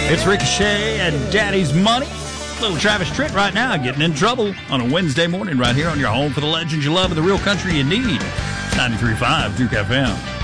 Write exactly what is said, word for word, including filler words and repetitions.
It's Ricochet and Daddy's Money. Little Travis Tritt right now getting in trouble on a Wednesday morning right here on your home for the legends you love and the real country you need. ninety-three point five Duke F M.